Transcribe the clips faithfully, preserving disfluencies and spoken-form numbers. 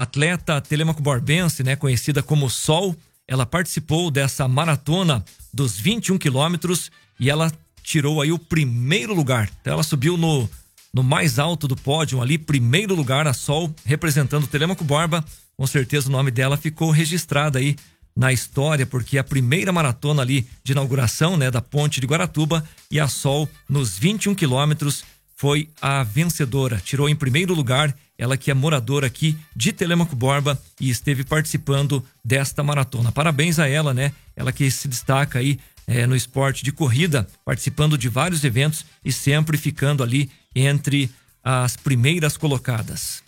atleta telemaco-borbense, né, conhecida como Sol, ela participou dessa maratona dos vinte e um quilômetros e ela tirou aí o primeiro lugar. Então ela subiu no, no mais alto do pódio ali, primeiro lugar, a Sol, representando o Telêmaco Borba. Com certeza o nome dela ficou registrado aí na história, porque a primeira maratona ali de inauguração, né, da Ponte de Guaratuba, e a Sol, nos vinte e um quilômetros, foi a vencedora. Tirou em primeiro lugar, ela que é moradora aqui de Telêmaco Borba e esteve participando desta maratona. Parabéns a ela, né? Ela que se destaca aí é, no esporte de corrida, participando de vários eventos e sempre ficando ali entre as primeiras colocadas.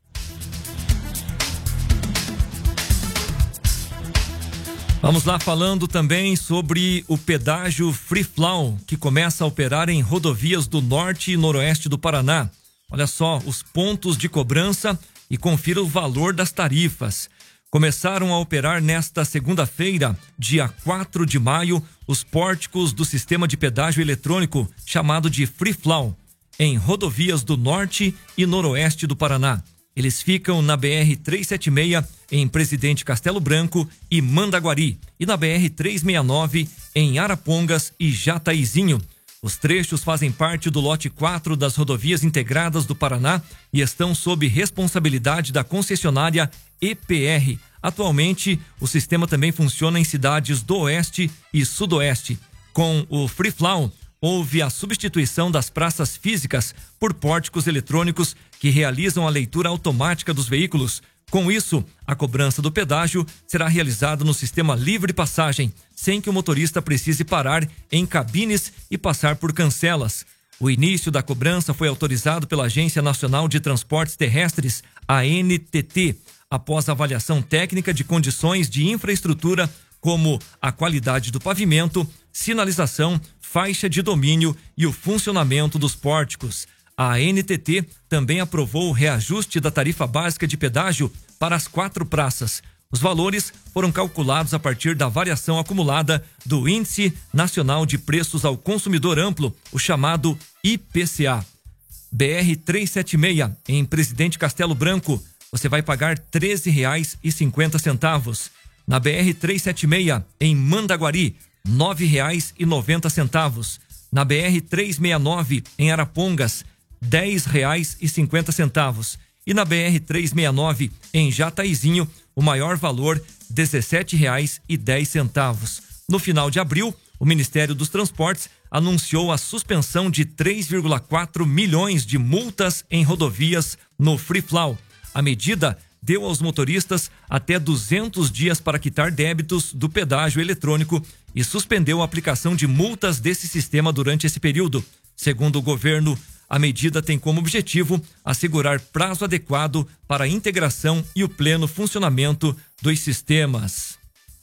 Vamos lá, falando também sobre o pedágio Free Flow, que começa a operar em rodovias do norte e noroeste do Paraná. Olha só os pontos de cobrança e confira o valor das tarifas. Começaram a operar nesta segunda-feira, dia quatro de maio, os pórticos do sistema de pedágio eletrônico chamado de Free Flow, em rodovias do norte e noroeste do Paraná. Eles ficam na B R trezentos e setenta e seis, em Presidente Castelo Branco e Mandaguari, e na B R trezentos e sessenta e nove, em Arapongas e Jataizinho. Os trechos fazem parte do lote quatro das rodovias integradas do Paraná e estão sob responsabilidade da concessionária E P R. Atualmente, o sistema também funciona em cidades do Oeste e Sudoeste. Com o Free Flow, houve a substituição das praças físicas por pórticos eletrônicos que realizam a leitura automática dos veículos. Com isso, a cobrança do pedágio será realizada no sistema Livre Passagem, sem que o motorista precise parar em cabines e passar por cancelas. O início da cobrança foi autorizado pela Agência Nacional de Transportes Terrestres, a N T T, após avaliação técnica de condições de infraestrutura como a qualidade do pavimento, sinalização, faixa de domínio e o funcionamento dos pórticos. A N T T também aprovou o reajuste da tarifa básica de pedágio para as quatro praças. Os valores foram calculados a partir da variação acumulada do Índice Nacional de Preços ao Consumidor Amplo, o chamado I P C A. B R trezentos e setenta e seis, em Presidente Castelo Branco, você vai pagar treze reais e cinquenta centavos. Na B R trezentos e setenta e seis, em Mandaguari, nove reais e noventa centavos. Na B R trezentos e sessenta e nove, em Arapongas, dez reais e cinquenta centavos. E na B R trezentos e sessenta e nove, em Jataizinho, o maior valor, dezessete reais e dez centavos. No final de abril, o Ministério dos Transportes anunciou a suspensão de três vírgula quatro milhões de multas em rodovias no Free Flow. A medida deu aos motoristas até duzentos dias para quitar débitos do pedágio eletrônico e suspendeu a aplicação de multas desse sistema durante esse período. Segundo o governo, a medida tem como objetivo assegurar prazo adequado para a integração e o pleno funcionamento dos sistemas.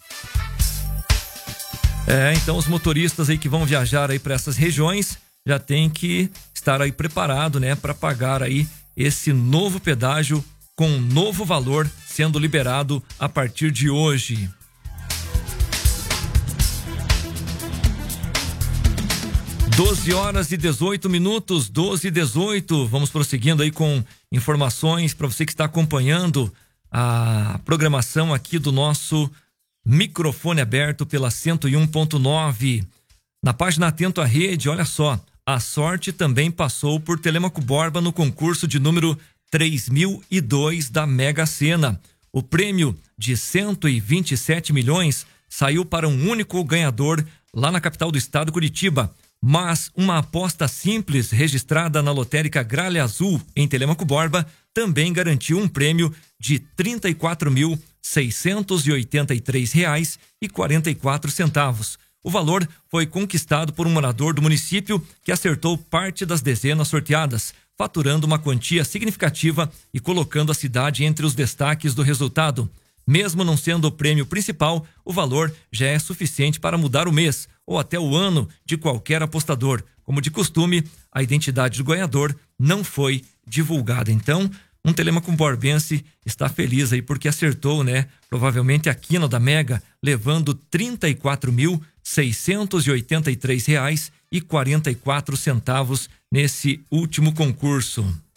É, então os motoristas aí que vão viajar aí para essas regiões já tem que estar aí preparado, né, para pagar aí esse novo pedágio com um novo valor sendo liberado a partir de hoje. doze horas e dezoito minutos, doze e dezoito. Vamos prosseguindo aí com informações para você que está acompanhando a programação aqui do nosso microfone aberto pela cento e um ponto nove. Na página Atento à Rede, olha só, a sorte também passou por Telêmaco Borba no concurso de número três mil e dois da Mega Sena. O prêmio de cento e vinte e sete milhões saiu para um único ganhador lá na capital do estado, Curitiba. Mas uma aposta simples registrada na lotérica Gralha Azul em Telêmaco Borba também garantiu um prêmio de trinta e quatro mil seiscentos e oitenta e três reais e quarenta e quatro centavos. O valor foi conquistado por um morador do município que acertou parte das dezenas sorteadas, faturando uma quantia significativa e colocando a cidade entre os destaques do resultado. Mesmo não sendo o prêmio principal, o valor já é suficiente para mudar o mês ou até o ano de qualquer apostador. Como de costume, a identidade do ganhador não foi divulgada. Então, um Telêmaco Borbense está feliz aí porque acertou, né? Provavelmente a quina da Mega, levando trinta e quatro mil seiscentos e oitenta e três reais e quarenta e quatro centavos nesse último concurso.